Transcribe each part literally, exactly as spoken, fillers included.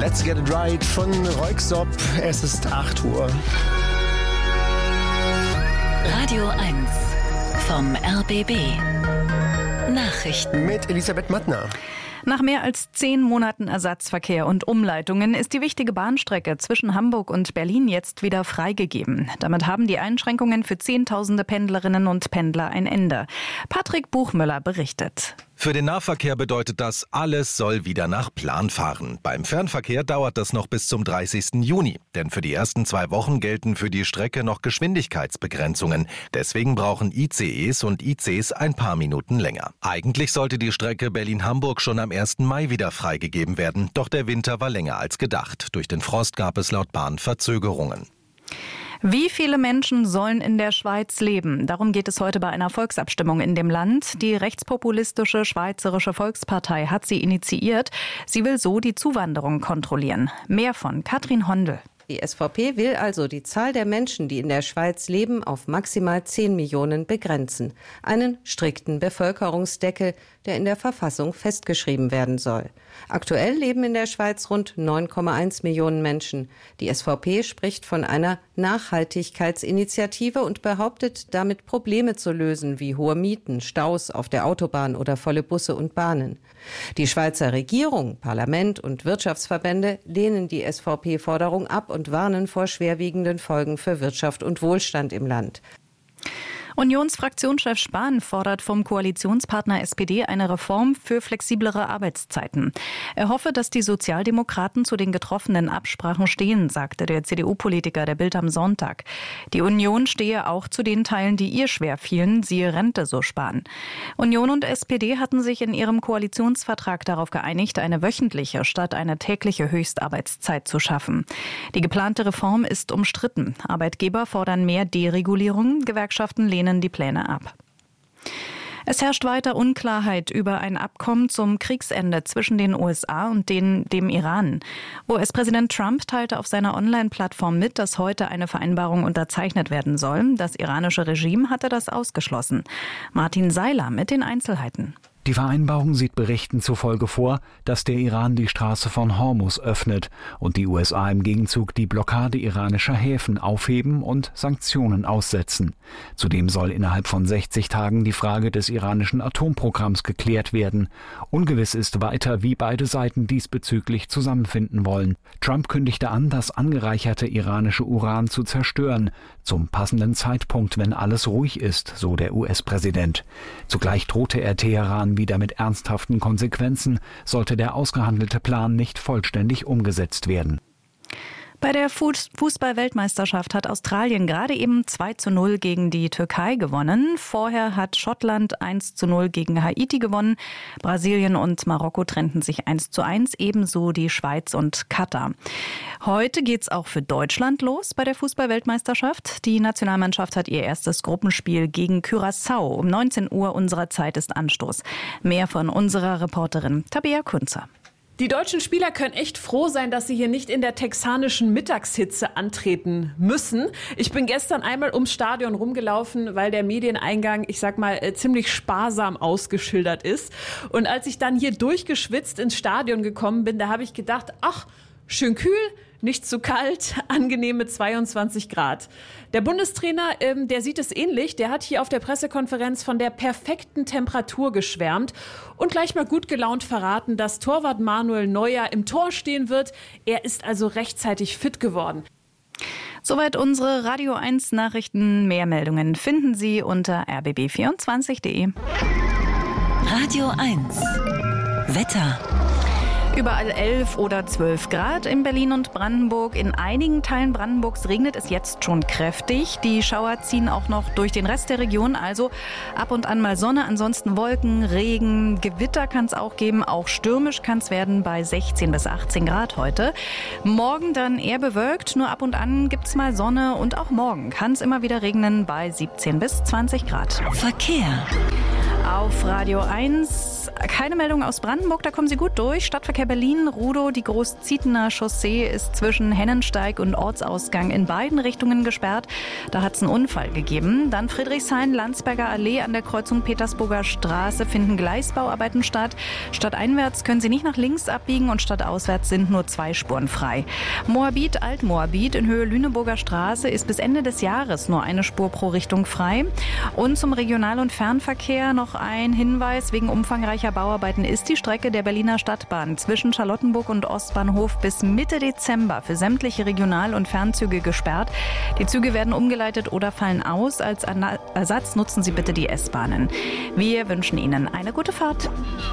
Let's Get It Right von Röyksopp. Es ist acht Uhr. Radio eins vom R B B. Nachrichten mit Elisabeth Mattner. Nach mehr als zehn Monaten Ersatzverkehr und Umleitungen ist die wichtige Bahnstrecke zwischen Hamburg und Berlin jetzt wieder freigegeben. Damit haben die Einschränkungen für Zehntausende Pendlerinnen und Pendler ein Ende. Patrick Buchmüller berichtet. Für den Nahverkehr bedeutet das, alles soll wieder nach Plan fahren. Beim Fernverkehr dauert das noch bis zum dreißigsten Juni. Denn für die ersten zwei Wochen gelten für die Strecke noch Geschwindigkeitsbegrenzungen. Deswegen brauchen I C Es und I Cs ein paar Minuten länger. Eigentlich sollte die Strecke Berlin-Hamburg schon am ersten Mai wieder freigegeben werden. Doch der Winter war länger als gedacht. Durch den Frost gab es laut Bahn Verzögerungen. Wie viele Menschen sollen in der Schweiz leben? Darum geht es heute bei einer Volksabstimmung in dem Land. Die rechtspopulistische Schweizerische Volkspartei hat sie initiiert. Sie will so die Zuwanderung kontrollieren. Mehr von Katrin Hondel. Die S V P will also die Zahl der Menschen, die in der Schweiz leben, auf maximal zehn Millionen begrenzen. Einen strikten Bevölkerungsdeckel, der in der Verfassung festgeschrieben werden soll. Aktuell leben in der Schweiz rund neun Komma eins Millionen Menschen. Die S V P spricht von einer Nachhaltigkeitsinitiative und behauptet, damit Probleme zu lösen, wie hohe Mieten, Staus auf der Autobahn oder volle Busse und Bahnen. Die Schweizer Regierung, Parlament und Wirtschaftsverbände lehnen die S V P-Forderung ab und warnen vor schwerwiegenden Folgen für Wirtschaft und Wohlstand im Land. Unionsfraktionschef Spahn fordert vom Koalitionspartner S P D eine Reform für flexiblere Arbeitszeiten. Er hoffe, dass die Sozialdemokraten zu den getroffenen Absprachen stehen, sagte der C D U-Politiker der Bild am Sonntag. Die Union stehe auch zu den Teilen, die ihr schwer fielen, siehe Rente, so Spahn. Union und S P D hatten sich in ihrem Koalitionsvertrag darauf geeinigt, eine wöchentliche statt eine tägliche Höchstarbeitszeit zu schaffen. Die geplante Reform ist umstritten. Arbeitgeber fordern mehr Deregulierung, Gewerkschaften lehnen die Pläne ab. Es herrscht weiter Unklarheit über ein Abkommen zum Kriegsende zwischen den U S A und den, dem Iran. U S-Präsident Trump teilte auf seiner Online-Plattform mit, dass heute eine Vereinbarung unterzeichnet werden soll. Das iranische Regime hatte das ausgeschlossen. Martin Seiler mit den Einzelheiten. Die Vereinbarung sieht Berichten zufolge vor, dass der Iran die Straße von Hormuz öffnet und die U S A im Gegenzug die Blockade iranischer Häfen aufheben und Sanktionen aussetzen. Zudem soll innerhalb von sechzig Tagen die Frage des iranischen Atomprogramms geklärt werden. Ungewiss ist weiter, wie beide Seiten diesbezüglich zusammenfinden wollen. Trump kündigte an, das angereicherte iranische Uran zu zerstören, zum passenden Zeitpunkt, wenn alles ruhig ist, so der U S-Präsident. Zugleich drohte er Teheran wieder mit ernsthaften Konsequenzen, sollte der ausgehandelte Plan nicht vollständig umgesetzt werden. Bei der Fußball-Weltmeisterschaft hat Australien gerade eben zwei zu null gegen die Türkei gewonnen. Vorher hat Schottland eins zu null gegen Haiti gewonnen. Brasilien und Marokko trennten sich eins zu eins, ebenso die Schweiz und Katar. Heute geht's auch für Deutschland los bei der Fußball-Weltmeisterschaft. Die Nationalmannschaft hat ihr erstes Gruppenspiel gegen Curaçao. Um neunzehn Uhr unserer Zeit ist Anstoß. Mehr von unserer Reporterin Tabea Kunzer. Die deutschen Spieler können echt froh sein, dass sie hier nicht in der texanischen Mittagshitze antreten müssen. Ich bin gestern einmal ums Stadion rumgelaufen, weil der Medieneingang, ich sag mal, ziemlich sparsam ausgeschildert ist. Und als ich dann hier durchgeschwitzt ins Stadion gekommen bin, da habe ich gedacht, ach, schön kühl, nicht zu kalt, angenehme zweiundzwanzig Grad. Der Bundestrainer, ähm, der sieht es ähnlich. Der hat hier auf der Pressekonferenz von der perfekten Temperatur geschwärmt und gleich mal gut gelaunt verraten, dass Torwart Manuel Neuer im Tor stehen wird. Er ist also rechtzeitig fit geworden. Soweit unsere Radio eins Nachrichten. Mehr Meldungen finden Sie unter r b b vierundzwanzig punkt d e. Radio eins Wetter. Überall elf oder zwölf Grad in Berlin und Brandenburg. In einigen Teilen Brandenburgs regnet es jetzt schon kräftig. Die Schauer ziehen auch noch durch den Rest der Region. Also ab und an mal Sonne, ansonsten Wolken, Regen, Gewitter kann es auch geben. Auch stürmisch kann es werden bei sechzehn bis achtzehn Grad heute. Morgen dann eher bewölkt, nur ab und an gibt es mal Sonne. Und auch morgen kann es immer wieder regnen bei siebzehn bis zwanzig Grad. Verkehr. Auf Radio eins Keine Meldung aus Brandenburg, da kommen Sie gut durch. Stadtverkehr Berlin, Rudow, die Großzietener Chaussee ist zwischen Hennensteig und Ortsausgang in beiden Richtungen gesperrt. Da hat es einen Unfall gegeben. Dann Friedrichshain, Landsberger Allee an der Kreuzung Petersburger Straße finden Gleisbauarbeiten statt. Stadteinwärts können Sie nicht nach links abbiegen und stadtauswärts sind nur zwei Spuren frei. Moabit, Altmoabit in Höhe Lüneburger Straße ist bis Ende des Jahres nur eine Spur pro Richtung frei. Und zum Regional- und Fernverkehr noch ein Hinweis. Wegen umfangreicher Bauarbeiten ist die Strecke der Berliner Stadtbahn zwischen Charlottenburg und Ostbahnhof bis Mitte Dezember für sämtliche Regional- und Fernzüge gesperrt. Die Züge werden umgeleitet oder fallen aus. Als Ersatz nutzen Sie bitte die S-Bahnen. Wir wünschen Ihnen eine gute Fahrt.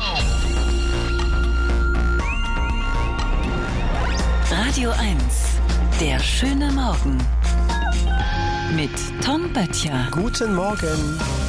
Radio eins, der schöne Morgen. Mit Tom Böttcher. Guten Morgen.